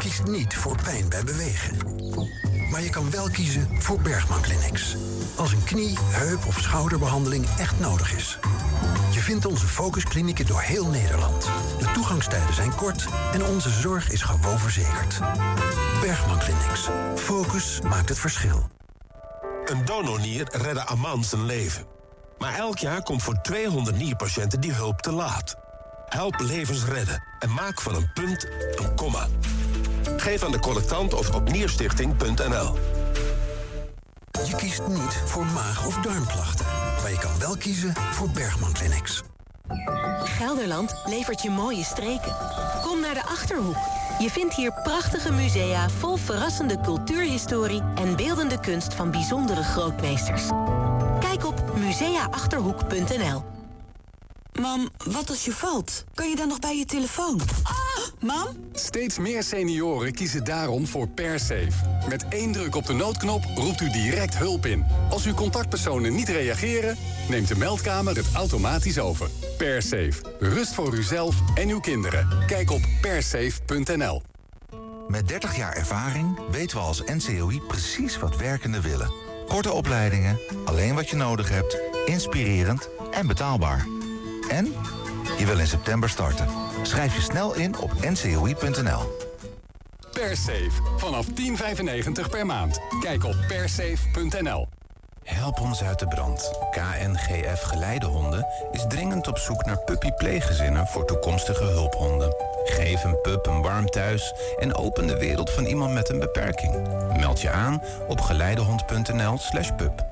kiest niet voor pijn bij bewegen. Maar je kan wel kiezen voor Bergman Clinics. Als een knie, heup of schouderbehandeling echt nodig is. Je vindt onze focusklinieken door heel Nederland. De toegangstijden zijn kort en onze zorg is gewoon verzekerd. Bergman Clinics. Focus maakt het verschil. Een donornier redde Aman zijn leven. Maar elk jaar komt voor 200 nierpatiënten die hulp te laat. Help levens redden en maak van een punt een komma. Geef aan de collectant of op nierstichting.nl. Je kiest niet voor maag- of darmklachten. Maar je kan wel kiezen voor Bergman Clinics. Gelderland levert je mooie streken. Kom naar de Achterhoek. Je vindt hier prachtige musea vol verrassende cultuurhistorie en beeldende kunst van bijzondere grootmeesters. Kijk op museaachterhoek.nl. Mam, wat als je valt? Kan je dan nog bij je telefoon? Mam? Steeds meer senioren kiezen daarom voor PerSafe. Met 1 druk op de noodknop roept u direct hulp in. Als uw contactpersonen niet reageren, neemt de meldkamer het automatisch over. PerSafe. Rust voor uzelf en uw kinderen. Kijk op persafe.nl. Met 30 jaar ervaring weten we als NCOI precies wat werkenden willen. Korte opleidingen, alleen wat je nodig hebt, inspirerend en betaalbaar. En je wil in september starten. Schrijf je snel in op ncoi.nl. PerSafe. Vanaf €10,95 per maand. Kijk op persafe.nl. Help ons uit de brand. KNGF Geleidehonden is dringend op zoek naar puppypleeggezinnen voor toekomstige hulphonden. Geef een pup een warm thuis en open de wereld van iemand met een beperking. Meld je aan op geleidehond.nl/pup.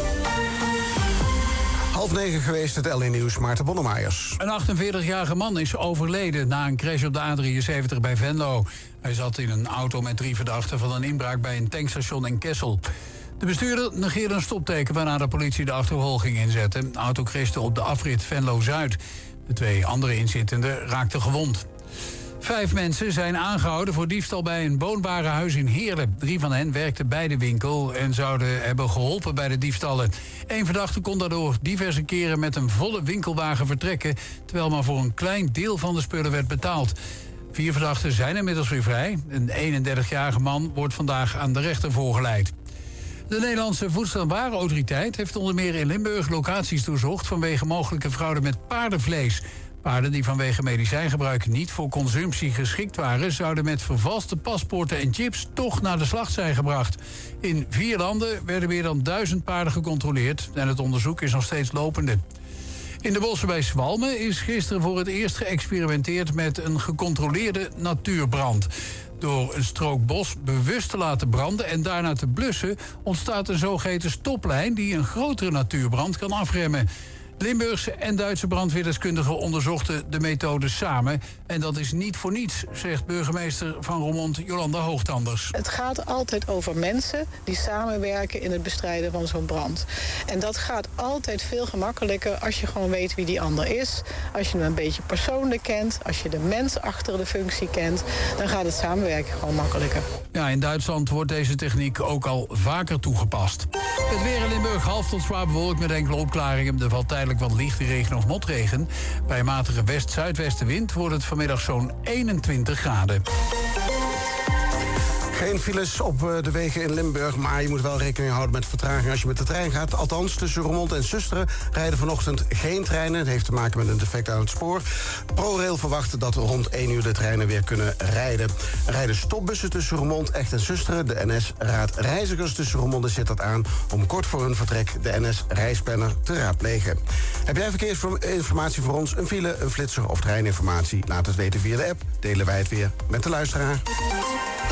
8:30 geweest, het LA Nieuws, Maarten Bonnemajers. Een 48-jarige man is overleden na een crash op de A73 bij Venlo. Hij zat in een auto met 3 verdachten van een inbraak bij een tankstation in Kessel. De bestuurder negeerde een stopteken waarna de politie de achtervolging inzette. De auto crashte op de afrit Venlo-Zuid. De 2 andere inzittenden raakten gewond. 5 mensen zijn aangehouden voor diefstal bij een woonwarenhuis in Heerlen. 3 van hen werkten bij de winkel en zouden hebben geholpen bij de diefstallen. 1 verdachte kon daardoor diverse keren met een volle winkelwagen vertrekken, terwijl maar voor een klein deel van de spullen werd betaald. 4 verdachten zijn inmiddels weer vrij. Een 31-jarige man wordt vandaag aan de rechter voorgeleid. De Nederlandse Voedsel- en Warenautoriteit heeft onder meer in Limburg locaties doorzocht vanwege mogelijke fraude met paardenvlees. Paarden die vanwege medicijngebruik niet voor consumptie geschikt waren, zouden met vervalste paspoorten en chips toch naar de slacht zijn gebracht. In 4 landen werden meer dan 1000 paarden gecontroleerd en het onderzoek is nog steeds lopende. In de bossen bij Zwalmen is gisteren voor het eerst geëxperimenteerd met een gecontroleerde natuurbrand. Door een strook bos bewust te laten branden en daarna te blussen, ontstaat een zogeheten stoplijn die een grotere natuurbrand kan afremmen. Limburgse en Duitse brandweerdeskundigen onderzochten de methode samen. En dat is niet voor niets, zegt burgemeester van Roermond Jolanda Hoogtanders. Het gaat altijd over mensen die samenwerken in het bestrijden van zo'n brand. En dat gaat altijd veel gemakkelijker als je gewoon weet wie die ander is. Als je hem een beetje persoonlijk kent, als je de mens achter de functie kent, dan gaat het samenwerken gewoon makkelijker. Ja, in Duitsland wordt deze techniek ook al vaker toegepast. Het weer in Limburg half tot zwaar bewolkt met enkele opklaringen. Er valt tijdelijk wat lichte regen of motregen. Bij een matige west-zuidwestenwind wordt het vanmiddag zo'n 21 graden. Geen files op de wegen in Limburg, maar je moet wel rekening houden met vertraging als je met de trein gaat. Althans, tussen Roermond en Susteren rijden vanochtend geen treinen. Het heeft te maken met een defect aan het spoor. ProRail verwacht dat rond 1 uur de treinen weer kunnen rijden. Er rijden stopbussen tussen Roermond, Echt en Susteren. De NS raadt reizigers tussen Roermond en Sittard aan om kort voor hun vertrek de NS-reisplanner te raadplegen. Heb jij verkeersinformatie voor ons, een file, een flitser of treininformatie? Laat het weten via de app. Delen wij het weer met de luisteraar.